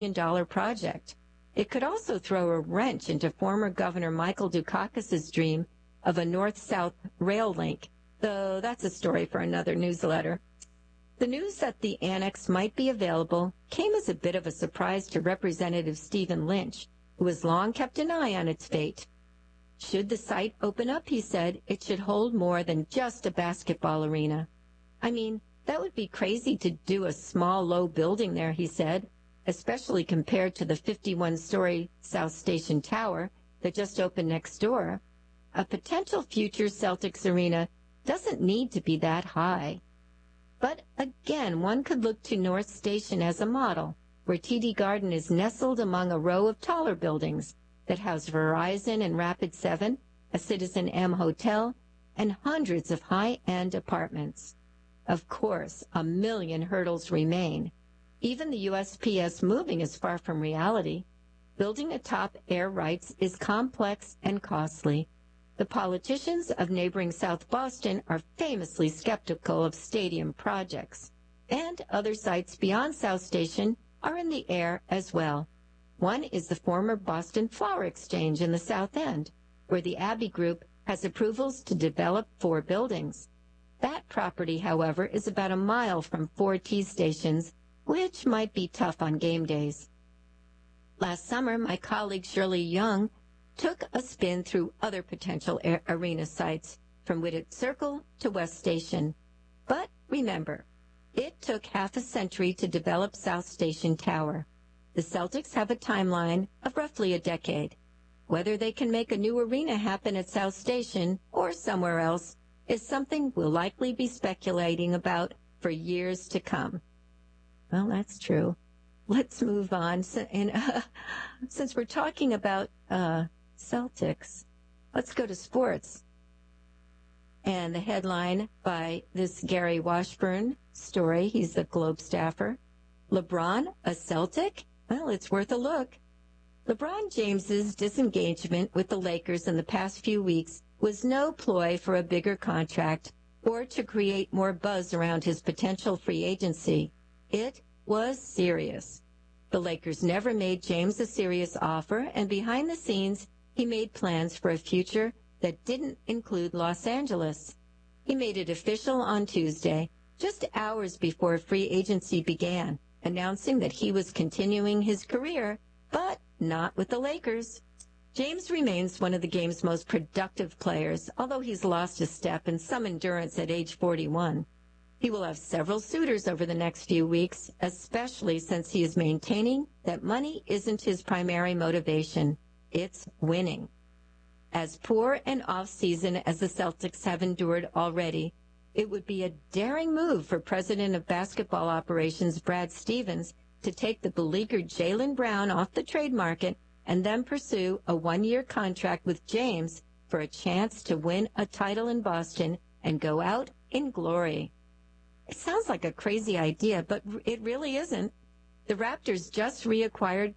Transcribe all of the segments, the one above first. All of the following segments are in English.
million project. It could also throw a wrench into former Governor Michael Dukakis's dream of a north-south rail link, though that's a story for another newsletter. The news that the annex might be available came as a bit of a surprise to Representative Stephen Lynch, who has long kept an eye on its fate. Should the site open up, he said, it should hold more than just a basketball arena. I mean, that would be crazy to do a small, low building there, he said, especially compared to the 51-story South Station Tower that just opened next door. A potential future Celtics arena doesn't need to be that high. But again, one could look to North Station as a model, where TD Garden is nestled among a row of taller buildings that house Verizon and Rapid7, a Citizen M hotel, and hundreds of high-end apartments. Of course, a million hurdles remain. Even the USPS moving is far from reality. Building atop air rights is complex and costly. The politicians of neighboring South Boston are famously skeptical of stadium projects, and other sites beyond South Station are in the air as well. One is the former Boston Flower Exchange in the South End, where the Abbey Group has approvals to develop 4 buildings. That property, however, is about a mile from 4 T stations, which might be tough on game days. Last summer, my colleague Shirley Young took a spin through other potential arena sites, from Whitted Circle to West Station. But remember, it took half a century to develop South Station Tower. The Celtics have a timeline of roughly a decade. Whether they can make a new arena happen at South Station or somewhere else is something we'll likely be speculating about for years to come. Well, that's true. Let's move on. Since we're talking about Celtics, let's go to sports. And the headline by this Gary Washburn story, he's the Globe staffer. LeBron, a Celtic? Well, it's worth a look. LeBron James's disengagement with the Lakers in the past few weeks was no ploy for a bigger contract or to create more buzz around his potential free agency. It was serious. The Lakers never made James a serious offer, and behind the scenes, he made plans for a future that didn't include Los Angeles. He made it official on Tuesday, just hours before free agency began, announcing that he was continuing his career, but not with the Lakers. James remains one of the game's most productive players, although he's lost a step and some endurance at age 41. He will have several suitors over the next few weeks, especially since he is maintaining that money isn't his primary motivation. It's winning. As poor an off-season as the Celtics have endured already, it would be a daring move for President of Basketball Operations Brad Stevens to take the beleaguered Jaylen Brown off the trade market and then pursue a one-year contract with James for a chance to win a title in Boston and go out in glory. It sounds like a crazy idea, but it really isn't. The Raptors just reacquired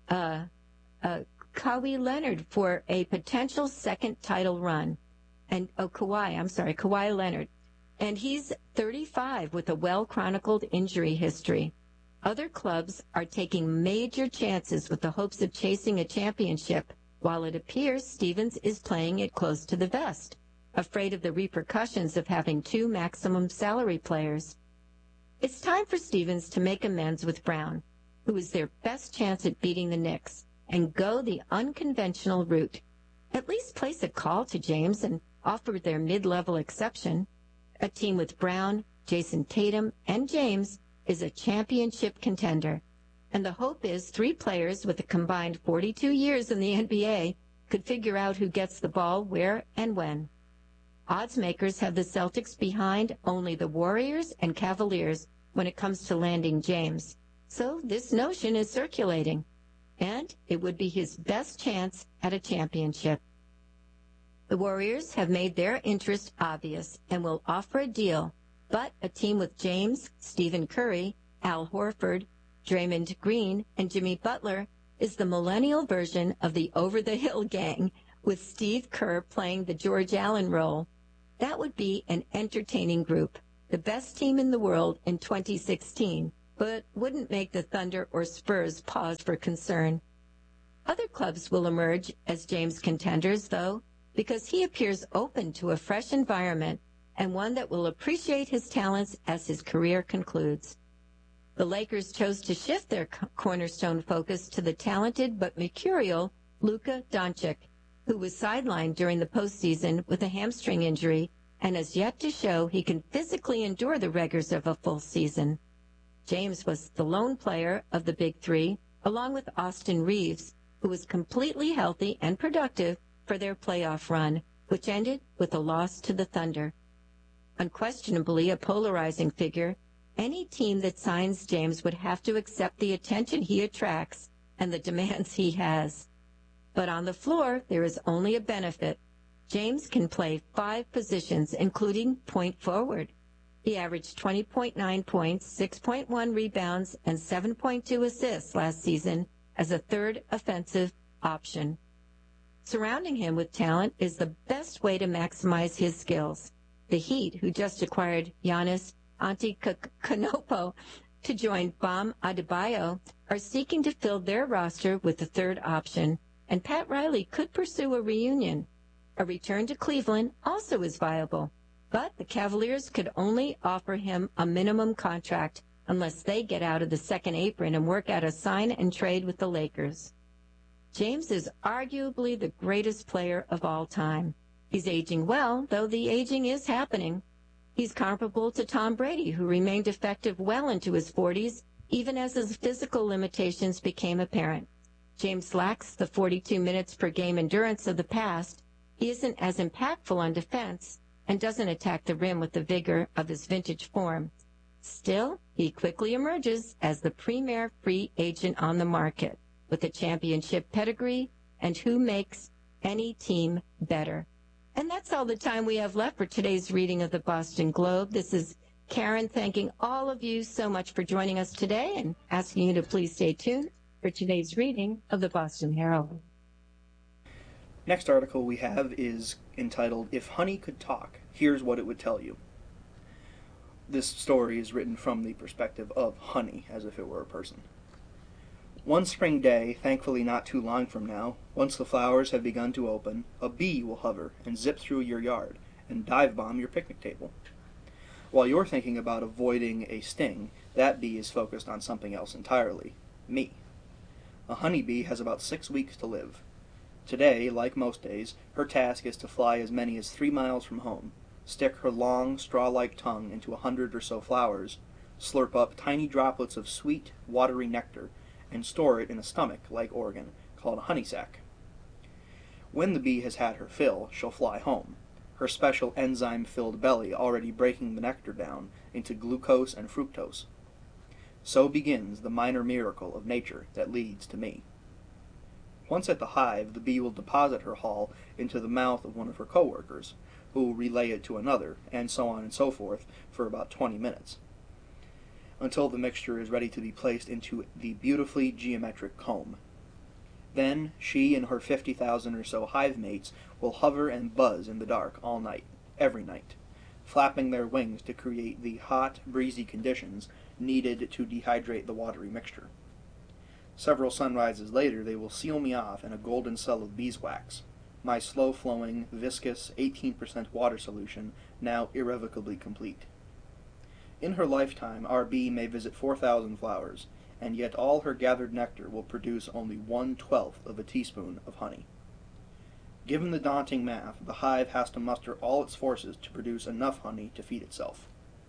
Kawhi Leonard for a potential second title run. Kawhi Leonard. And he's 35 with a well-chronicled injury history. Other clubs are taking major chances with the hopes of chasing a championship, while it appears Stevens is playing it close to the vest, afraid of the repercussions of having 2 maximum salary players. It's time for Stevens to make amends with Brown, who is their best chance at beating the Knicks, and go the unconventional route. At least place a call to James and offer their mid-level exception. A team with Brown, Jason Tatum, and James is a championship contender, and the hope is 3 players with a combined 42 years in the NBA could figure out who gets the ball where and when. Odds makers have the Celtics behind only the Warriors and Cavaliers when it comes to landing James, so this notion is circulating, and it would be his best chance at a championship. The Warriors have made their interest obvious and will offer a deal, but a team with James, Stephen Curry, Al Horford, Draymond Green, and Jimmy Butler is the millennial version of the over-the-hill gang, with Steve Kerr playing the George Allen role. That would be an entertaining group, the best team in the world in 2016, but wouldn't make the Thunder or Spurs pause for concern. Other clubs will emerge as James contenders, though, because he appears open to a fresh environment and one that will appreciate his talents as his career concludes. The Lakers chose to shift their cornerstone focus to the talented but mercurial Luka Doncic, who was sidelined during the postseason with a hamstring injury and has yet to show he can physically endure the rigors of a full season. James was the lone player of the Big Three, along with Austin Reeves, who was completely healthy and productive for their playoff run, which ended with a loss to the Thunder. Unquestionably a polarizing figure, any team that signs James would have to accept the attention he attracts and the demands he has. But on the floor, there is only a benefit. James can play 5 positions, including point forward. He averaged 20.9 points, 6.1 rebounds, and 7.2 assists last season as a third offensive option. Surrounding him with talent is the best way to maximize his skills. The Heat, who just acquired Giannis Antetokounmpo to join Bam Adebayo, are seeking to fill their roster with the third option, and Pat Riley could pursue a reunion. A return to Cleveland also is viable, but the Cavaliers could only offer him a minimum contract unless they get out of the second apron and work out a sign and trade with the Lakers. James is arguably the greatest player of all time. He's aging well, though the aging is happening. He's comparable to Tom Brady, who remained effective well into his 40s, even as his physical limitations became apparent. James lacks the 42 minutes per game endurance of the past. He isn't as impactful on defense and doesn't attack the rim with the vigor of his vintage form. Still, he quickly emerges as the premier free agent on the market, with a championship pedigree and who makes any team better. And that's all the time we have left for today's reading of the Boston Globe. This is Karen thanking all of you so much for joining us today and asking you to please stay tuned for today's reading of the Boston Herald. Next article we have is entitled, "If Honey Could Talk, Here's What It Would Tell You." This story is written from the perspective of honey, as if it were a person. One spring day, thankfully not too long from now, once the flowers have begun to open, a bee will hover and zip through your yard and dive bomb your picnic table. While you're thinking about avoiding a sting, that bee is focused on something else entirely, me. A honeybee has about 6 weeks to live. Today, like most days, her task is to fly as many as 3 miles from home, stick her long, straw-like tongue into 100 or so flowers, slurp up tiny droplets of sweet, watery nectar, and store it in a stomach-like organ called a honey sac. When the bee has had her fill, she'll fly home, her special enzyme-filled belly already breaking the nectar down into glucose and fructose. So begins the minor miracle of nature that leads to me. Once at the hive, the bee will deposit her haul into the mouth of one of her coworkers, who will relay it to another, and so on and so forth for about 20 minutes, until the mixture is ready to be placed into the beautifully geometric comb. Then she and her 50,000 or so hive mates will hover and buzz in the dark all night, every night, flapping their wings to create the hot, breezy conditions needed to dehydrate the watery mixture. Several sunrises later, they will seal me off in a golden cell of beeswax, my slow-flowing, viscous, 18% water solution now irrevocably complete. In her lifetime, our bee may visit 4,000 flowers, and yet all her gathered nectar will produce only 1/12 of a teaspoon of honey. Given the daunting math, the hive has to muster all its forces to produce enough honey to feed itself.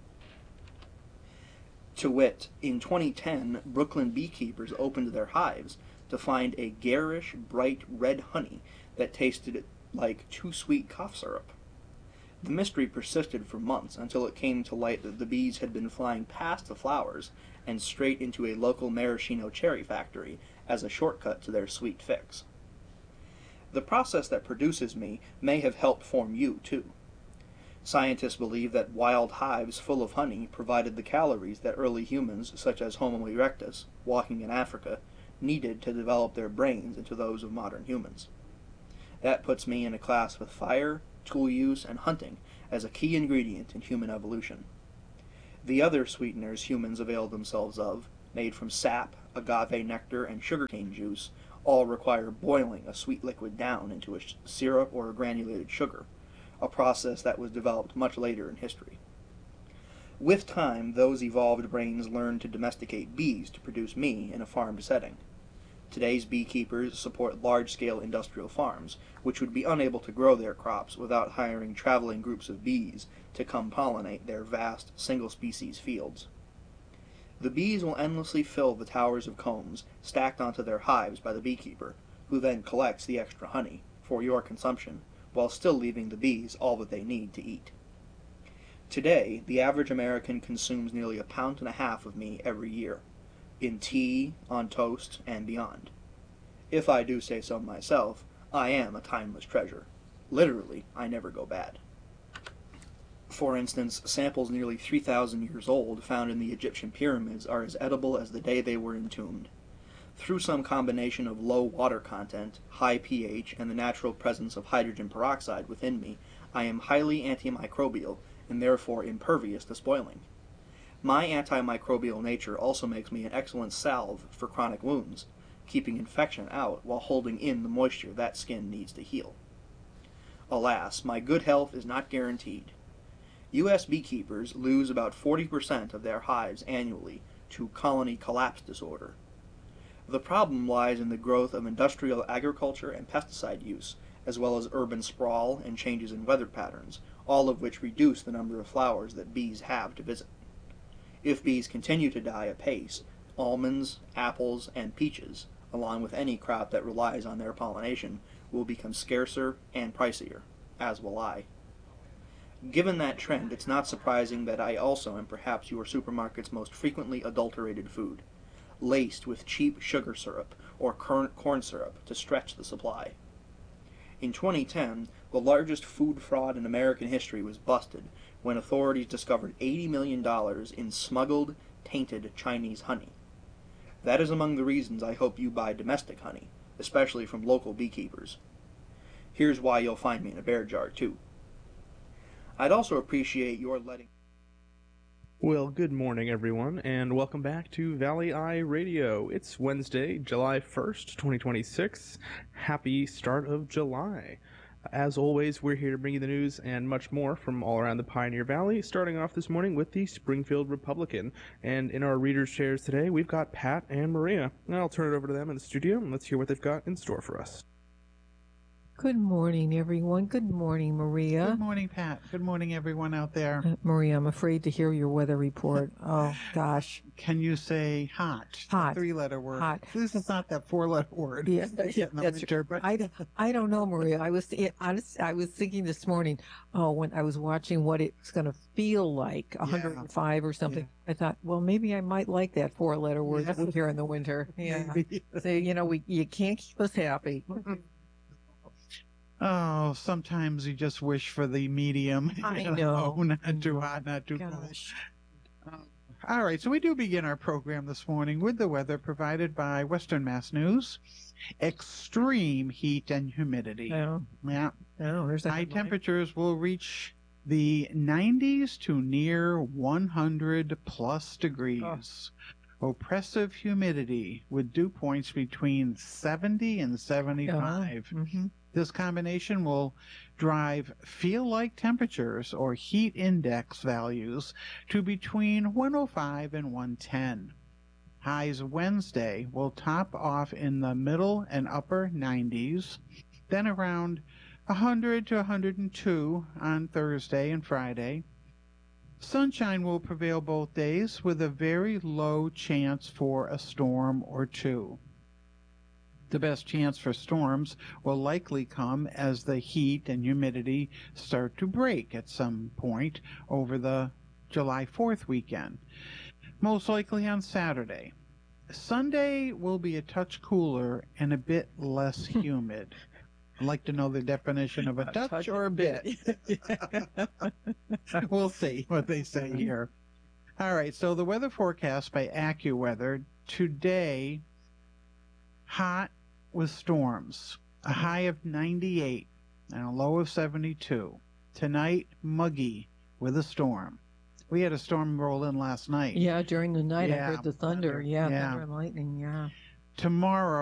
To wit, in 2010, Brooklyn beekeepers opened their hives to find a garish, bright red honey that tasted like too sweet cough syrup. The mystery persisted for months until it came to light that the bees had been flying past the flowers and straight into a local maraschino cherry factory as a shortcut to their sweet fix. The process that produces me may have helped form you, too. Scientists believe that wild hives full of honey provided the calories that early humans, such as Homo erectus, walking in Africa, needed to develop their brains into those of modern humans. That puts me in a class with fire, tool use, and hunting as a key ingredient in human evolution. The other sweeteners humans avail themselves of, made from sap, agave nectar, and sugarcane juice, all require boiling a sweet liquid down into a syrup or a granulated sugar, a process that was developed much later in history. With time, those evolved brains learned to domesticate bees to produce me in a farmed setting. Today's beekeepers support large-scale industrial farms, which would be unable to grow their crops without hiring traveling groups of bees to come pollinate their vast, single-species fields. The bees will endlessly fill the towers of combs stacked onto their hives by the beekeeper, who then collects the extra honey for your consumption, while still leaving the bees all that they need to eat. Today, the average American consumes nearly 1.5 pounds of me every year, in tea, on toast, and beyond. If I do say so myself, I am a timeless treasure. Literally, I never go bad. For instance, samples nearly 3,000 years old found in the Egyptian pyramids are as edible as the day they were entombed. Through some combination of low water content, high pH, and the natural presence of hydrogen peroxide within me, I am highly antimicrobial and therefore impervious to spoiling. My antimicrobial nature also makes me an excellent salve for chronic wounds, keeping infection out while holding in the moisture that skin needs to heal. Alas, my good health is not guaranteed. U.S. beekeepers lose about 40% of their hives annually to colony collapse disorder. The problem lies in the growth of industrial agriculture and pesticide use, as well as urban sprawl and changes in weather patterns, all of which reduce the number of flowers that bees have to visit. If bees continue to die apace, almonds, apples, and peaches, along with any crop that relies on their pollination, will become scarcer and pricier, as will I. Given that trend, it's not surprising that I also am perhaps your supermarket's most frequently adulterated food, laced with cheap sugar syrup or corn syrup to stretch the supply. In 2010, the largest food fraud in American history was busted when authorities discovered $80 million in smuggled, tainted Chinese honey. That is among the reasons I hope you buy domestic honey, especially from local beekeepers. Here's why you'll find me in a bear jar, too. I'd also appreciate your letting... Well, good morning, everyone, and welcome back to Valley Eye Radio. It's Wednesday, July 1st, 2026. Happy start of July. As always, we're here to bring you the news and much more from all around the Pioneer Valley, starting off this morning with the Springfield Republican. And in our readers' chairs today, we've got Pat and Maria. And I'll turn it over to them in the studio, and let's hear what they've got in store for us. Good morning, everyone. Good morning, Maria. Good morning, Pat. Good morning, everyone out there. Maria, I'm afraid to hear your weather report. Oh, gosh. Can you say hot? Hot. Three-letter word. Hot. This is not that four-letter word. Yeah, that's winter, but I don't know, Maria. I was thinking this morning, when I was watching what it's going to feel like, 105 or something. Yeah. I thought, well, maybe I might like that four-letter word here in the winter. Yeah. So, you can't keep us happy. Oh, sometimes you just wish for the medium. I know. Not too hot, not too cold. All right, so we do begin our program this morning with the weather provided by Western Mass News. Extreme heat and humidity. Yeah. There's high temperatures will reach the 90s to near 100 plus degrees. Oppressive humidity with dew points between 70 and 75. Mm-hmm. This combination will drive feel-like temperatures or heat index values to between 105 and 110. Highs Wednesday will top off in the middle and upper 90s, then around 100 to 102 on Thursday and Friday. Sunshine will prevail both days with a very low chance for a storm or two. The best chance for storms will likely come as the heat and humidity start to break at some point over the July 4th weekend, most likely on Saturday. Sunday will be a touch cooler and a bit less humid. I'd like to know the definition of a touch or a bit. We'll see what they say here. All right, so the weather forecast by AccuWeather today, hot with storms, a high of 98 and a low of 72. Tonight, muggy with a storm. We had a storm roll in last night. Yeah, during the night I Yeah, heard the thunder. Yeah, yeah. thunder and lightning. Yeah. Tomorrow